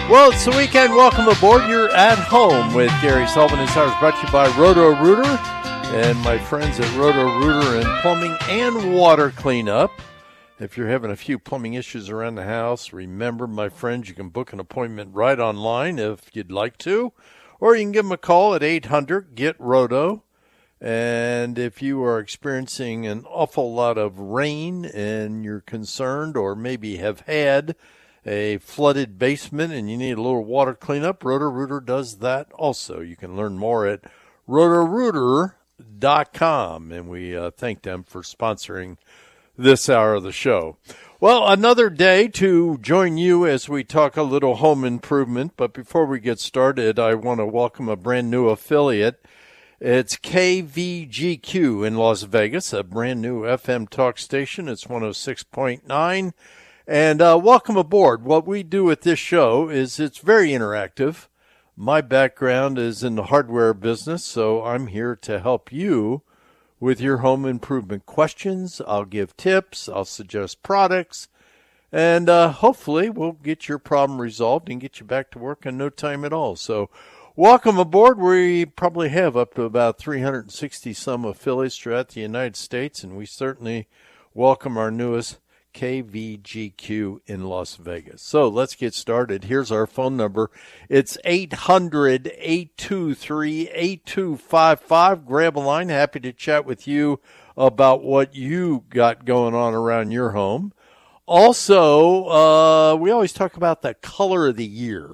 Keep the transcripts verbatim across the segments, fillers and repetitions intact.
Well, it's the weekend. Welcome aboard. You're at home with Gary Sullivan. This hour is brought to you by Roto-Rooter and my friends at Roto-Rooter and Plumbing and Water Cleanup. If you're having a few plumbing issues around the house, remember, my friends, you can book an appointment right online if you'd like to, or you can give them a call at eight hundred get roto. And if you are experiencing an awful lot of rain and you're concerned or maybe have had a flooded basement and you need a little water cleanup, Roto-Rooter does that also. You can learn more at roto rooter dot com, and we uh, thank them for sponsoring this hour of the show. Well, another day to join you as we talk a little home improvement, but before we get started, I want to welcome a brand new affiliate. It's K V G Q in Las Vegas, a brand new F M talk station. It's one oh six point nine. And uh, welcome aboard. What we do with this show is it's very interactive. My background is in the hardware business, so I'm here to help you with your home improvement questions. I'll give tips. I'll suggest products. And uh, hopefully we'll get your problem resolved and get you back to work in no time at all. So welcome aboard. We probably have up to about three hundred sixty some affiliates throughout the United States, and we certainly welcome our newest K V G Q in Las Vegas. So let's get started. Here's our phone number. It's eight hundred eight two three eight two five five. Grab a line. Happy to chat with you about what you got going on around your home. Also, uh, we always talk about the color of the year.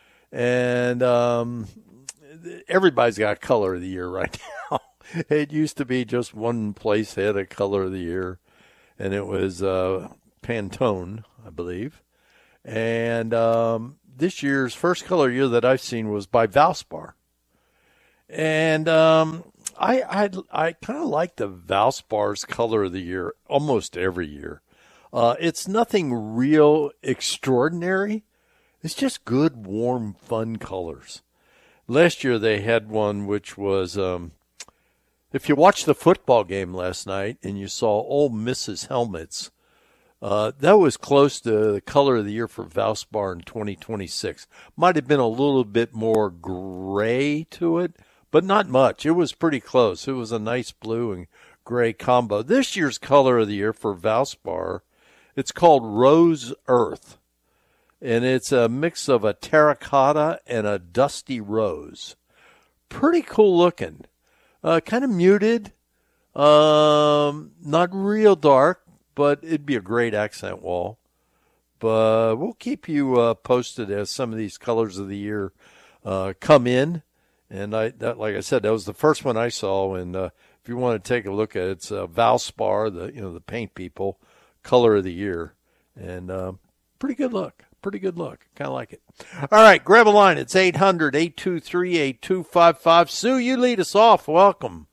And um, everybody's got color of the year right now. It used to be just one place had a color of the year. And it was uh, Pantone, I believe. And um, this year's first color year that I've seen was by Valspar. And um, I I, I kind of like the Valspar's color of the year almost every year. Uh, it's nothing real extraordinary. It's just good, warm, fun colors. Last year they had one which was... Um, If you watched the football game last night and you saw Ole Miss's helmets, uh, that was close to the color of the year for Valspar in twenty twenty-six. Might have been a little bit more gray to it, but not much. It was pretty close. It was a nice blue and gray combo. This year's color of the year for Valspar, it's called Rose Earth, and it's a mix of a terracotta and a dusty rose. Pretty cool looking. Uh, kind of muted, um, not real dark, but it'd be a great accent wall. But we'll keep you uh, posted as some of these colors of the year uh, come in. And I, that, like I said, that was the first one I saw. And uh, if you want to take a look at it, it's uh, Valspar, the you know the paint people, color of the year, and uh, pretty good look. Pretty good look. Kind of like it. All right, grab a line. It's eight hundred eight two three eight two five five. Sue, you lead us off. Welcome.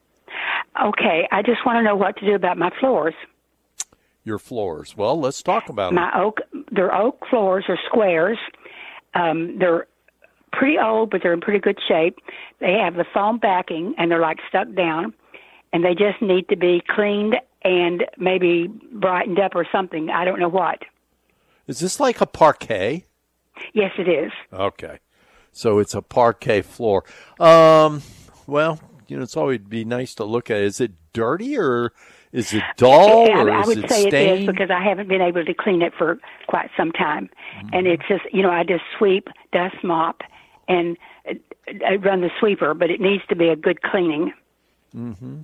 Okay, I just want to know what to do about my floors. Your floors. Well, let's talk about my them. oak. They're oak floors or squares. Um, they're pretty old, but they're in pretty good shape. They have the foam backing, and they're like stuck down, and they just need to be cleaned and maybe brightened up or something. I don't know what. Is this like a parquet? Yes, it is. Okay. So it's a parquet floor. Um, well, you know, it's always be nice to look at. Is it dirty or is it dull or I, I is would it say stained? it is because I haven't been able to clean it for quite some time. Mm-hmm. And it's just, you know, I just sweep, dust mop, and I run the sweeper, but it needs to be a good cleaning. Mm-hmm.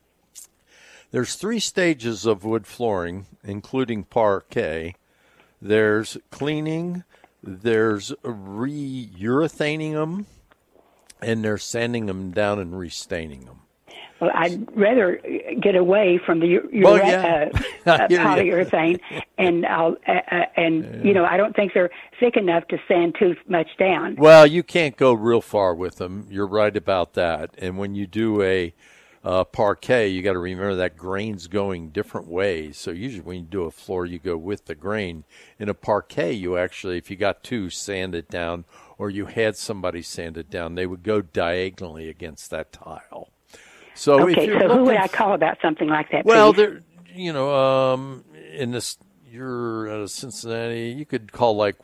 There's three stages of wood flooring, including parquet. There's cleaning, there's re-urethaning them, and there's sanding them down and restaining them. Well, I'd rather get away from the ure- well, yeah. uh, uh, polyurethane, and I'll uh, uh, and yeah. you know I don't think they're thick enough to sand too much down. Well, you can't go real far with them. You're right about that. And when you do a uh, parquet, you got to remember that grain's going different ways. So usually when you do a floor, you go with the grain. In a parquet, you actually, if you got two, sand it down, or you had somebody sand it down, they would go diagonally against that tile. So okay, if you're so who would I f- call about something like that? Well, please? there, you know, um, in this, you're out of Cincinnati, you could call like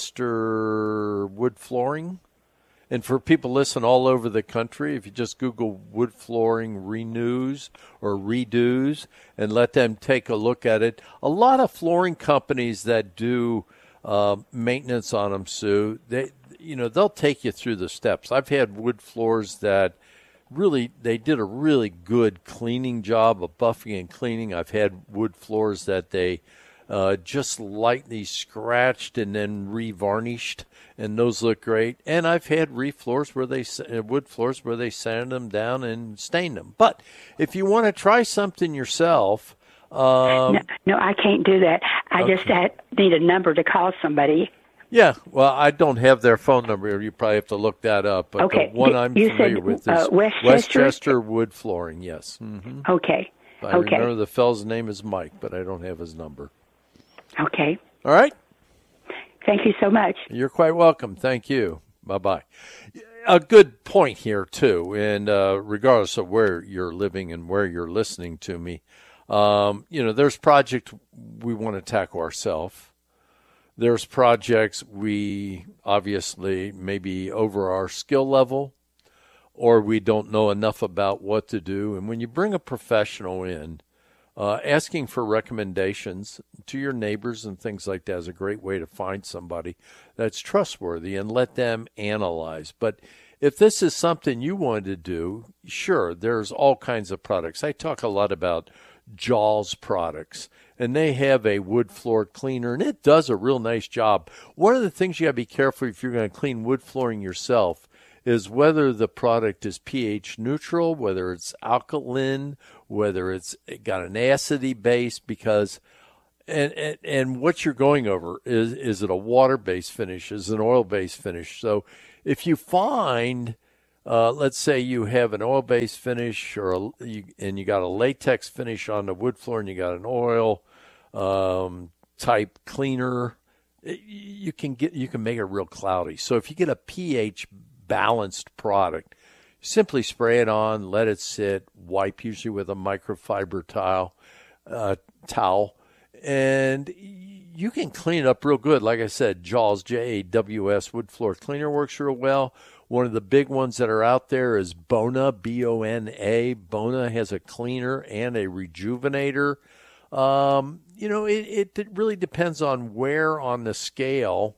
Westchester Wood Flooring. And for people listening all over the country, if you just Google wood flooring renews or redos and let them take a look at it, a lot of flooring companies that do uh, maintenance on them, Sue, they, you know, they'll take you through the steps. I've had wood floors that really, they did a really good cleaning job of buffing and cleaning. I've had wood floors that they uh, just lightly scratched and then re-varnished, and those look great. And I've had re-floors where they, wood floors where they sanded them down and stained them. But if you want to try something yourself, um, no, no, I can't do that. I okay. just had, need a number to call somebody. Yeah, well, I don't have their phone number. You probably have to look that up. But okay. the one I'm you familiar said, with is uh, Westchester? Westchester Wood Flooring, yes. Mm-hmm. Okay. I okay. remember the fellow's name is Mike, but I don't have his number. Okay. All right. Thank you so much. You're quite welcome. Thank you. Bye-bye. A good point here, too, and uh, regardless of where you're living and where you're listening to me, um, you know, there's projects we want to tackle ourselves. There's projects we obviously maybe over our skill level or we don't know enough about what to do. And when you bring a professional in, uh, asking for recommendations to your neighbors and things like that is a great way to find somebody that's trustworthy and let them analyze. But if this is something you want to do, sure, there's all kinds of products. I talk a lot about Jaws products, and they have a wood floor cleaner, and it does a real nice job. One of the things you got to be careful if you're going to clean wood flooring yourself is whether the product is pH neutral, whether it's alkaline, whether it's got an acidity base, because and, and and what you're going over is is it a water-based finish, is it an oil-based finish? So if you find Uh, let's say you have an oil-based finish, or a, you, and you got a latex finish on the wood floor, and you got an oil um, type cleaner. It, you can get you can make it real cloudy. So if you get a pH balanced product, simply spray it on, let it sit, wipe usually with a microfiber towel, uh, towel, and you can clean it up real good. Like I said, Jaws, J A W S wood floor cleaner works real well. One of the big ones that are out there is Bona, B O N A. Bona has a cleaner and a rejuvenator. Um, you know, it, it really depends on where on the scale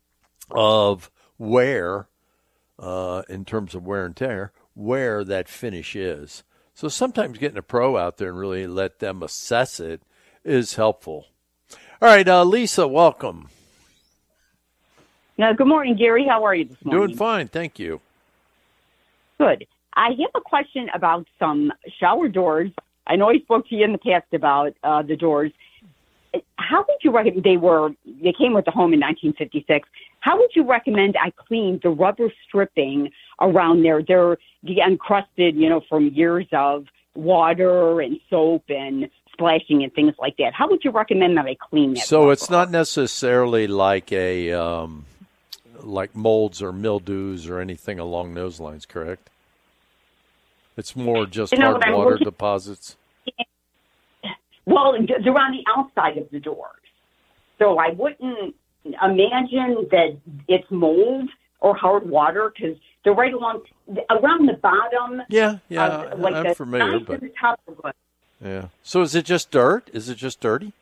of where, uh, in terms of wear and tear, where that finish is. So sometimes getting a pro out there and really let them assess it is helpful. All right, uh, Lisa, welcome. No, good morning, Gary. How are you this morning? Doing fine, thank you. Good. I have a question about some shower doors. I know I spoke to you in the past about uh, the doors. How would you recommend, they were, they came with the home in nineteen fifty-six. How would you recommend I clean the rubber stripping around there? They're encrusted, you know, from years of water and soap and splashing and things like that. How would you recommend that I clean that? So rubber? It's not necessarily like a... Um... like molds or mildews or anything along those lines, correct? It's more just you know, hard water looking, deposits? Well, they're on the outside of the doors. So I wouldn't imagine that it's mold or hard water because they're right along, around the bottom. Yeah, yeah, uh, like I'm the familiar. But, the top of it. Yeah. So is it just dirt? Is it just dirty?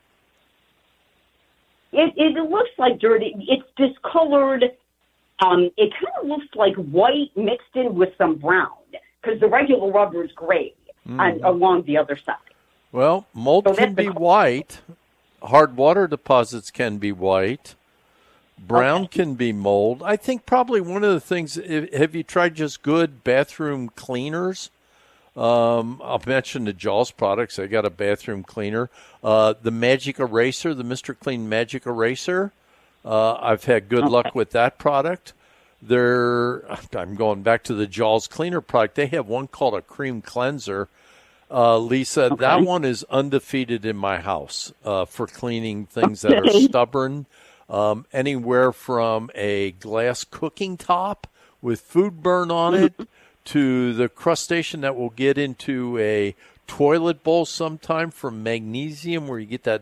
It, it looks like dirty. It's discolored. Um, it kind of looks like white mixed in with some brown because the regular rubber is gray mm. on, along the other side. Well, mold so can be the... white. Hard water deposits can be white. Brown okay. can be mold. I think probably one of the things, have you tried just good bathroom cleaners? Um, I'll mention the Jaws products. I got a bathroom cleaner. Uh, the Magic Eraser, the Mister Clean Magic Eraser. Uh, I've had good okay. luck with that product. They're, I'm going back to the Jaws cleaner product. They have one called a cream cleanser. Uh, Lisa, okay. that one is undefeated in my house uh, for cleaning things that are stubborn. Um, anywhere from a glass cooking top with food burn on it to the crustacean that will get into a toilet bowl sometime from magnesium where you get that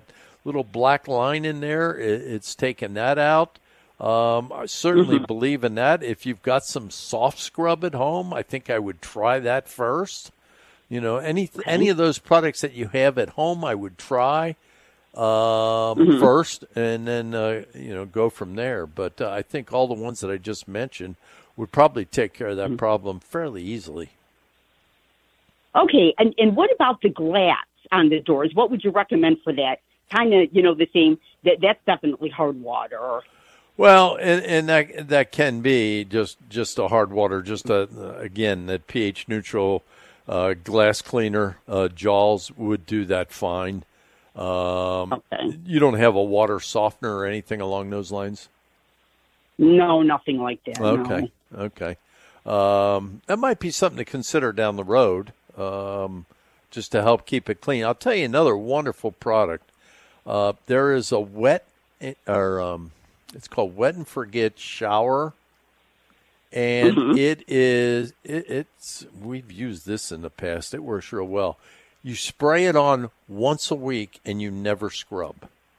little black line in there, it, it's taken that out. Um, I certainly mm-hmm. believe in that. If you've got some soft scrub at home, I think I would try that first. You know, any okay. any of those products that you have at home, I would try um, mm-hmm. first, and then uh, you know go from there. But uh, I think all the ones that I just mentioned would probably take care of that mm-hmm. problem fairly easily. Okay, and and what about the glass on the doors? What would you recommend for that? Kind of, you know, the same. That that's definitely hard water. Well, and, and that that can be just just a hard water. Just a, again, that pH neutral. Uh, glass cleaner, uh, Jaws would do that fine. Um, okay. You don't have a water softener or anything along those lines? No, nothing like that. Okay, no. okay. Um, that might be something to consider down the road, um, just to help keep it clean. I'll tell you another wonderful product. Uh, there is a wet, or um, it's called Wet and Forget shower. And mm-hmm. it is, it, it's, we've used this in the past. It works real well. You spray it on once a week and you never scrub.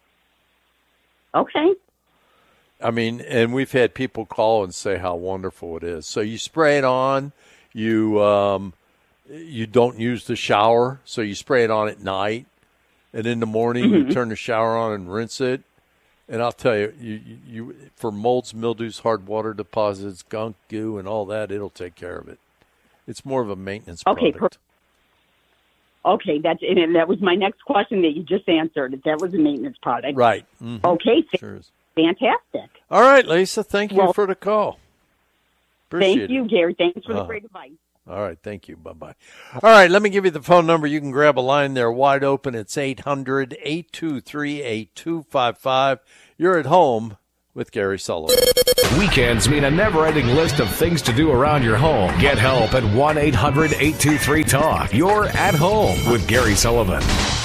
Okay. I mean, and we've had people call and say how wonderful it is. So you spray it on, you, um, you don't use the shower. So you spray it on at night, and in the morning mm-hmm. you turn the shower on and rinse it. And I'll tell you, you, you, for molds, mildews, hard water deposits, gunk, goo, and all that, it'll take care of it. It's more of a maintenance okay, product. Per- okay, that's and that was my next question that you just answered. That was a maintenance product. Right. Mm-hmm. Okay, sure is. Fantastic. All right, Lisa, thank you well, for the call. Appreciate thank you, it. Gary. Thanks for uh, the great advice. All right, thank you. Bye-bye. All right, let me give you the phone number. You can grab a line there wide open. It's eight hundred, eight two three, eight two five five. You're at home with Gary Sullivan. Weekends mean a never-ending list of things to do around your home. Get help at one eight hundred, eight two three, talk. You're at home with Gary Sullivan.